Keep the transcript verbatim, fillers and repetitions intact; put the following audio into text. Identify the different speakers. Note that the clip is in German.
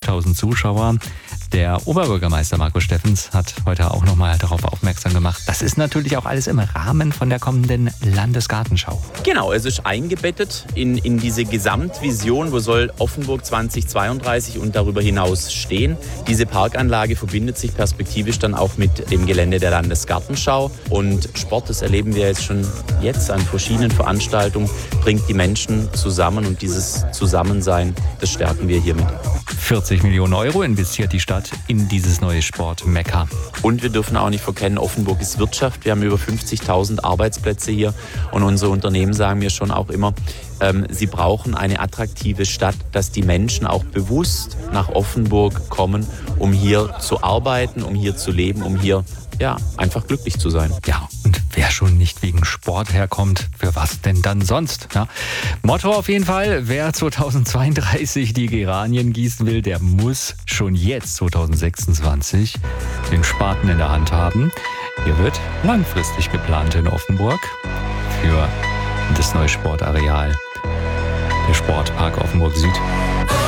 Speaker 1: fünfzigtausend Zuschauer. Der Oberbürgermeister Marco Steffens hat heute auch nochmal darauf aufmerksam gemacht. Das ist natürlich auch alles im Rahmen von der kommenden Landesgartenschau.
Speaker 2: Genau, es ist eingebettet in, in diese Gesamtvision, wo soll Offenburg zweitausendzweiunddreißig und darüber hinaus stehen. Diese Parkanlage verbindet sich perspektivisch dann auch mit dem Gelände der Landesgartenschau. Und Sport, das erleben wir jetzt schon jetzt an verschiedenen Veranstaltungen, bringt die Menschen zusammen und dieses Zusammensein, das stärken wir hiermit.
Speaker 1: vierzig Millionen Euro investiert die Stadt in dieses neue Sportmekka.
Speaker 2: Und wir dürfen auch nicht verkennen, Offenburg ist Wirtschaft. Wir haben über fünfzigtausend Arbeitsplätze hier und unsere Unternehmen sagen mir schon auch immer, ähm, sie brauchen eine attraktive Stadt, dass die Menschen auch bewusst nach Offenburg kommen, um hier zu arbeiten, um hier zu leben, um hier ja, einfach glücklich zu sein.
Speaker 1: Ja, und wer schon nicht wegen Sport herkommt, für was denn dann sonst? Ja. Motto auf jeden Fall, wer zweitausendzweiunddreißig die Geranien gießen will, der muss schon jetzt zweitausendsechsundzwanzig den Spaten in der Hand haben. Hier wird langfristig geplant in Offenburg für das neue Sportareal, der Sportpark Offenburg Süd.